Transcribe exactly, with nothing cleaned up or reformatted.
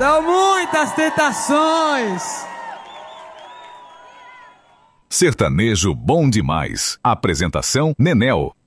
São muitas tentações. Sertanejo bom demais. Apresentação Nenel.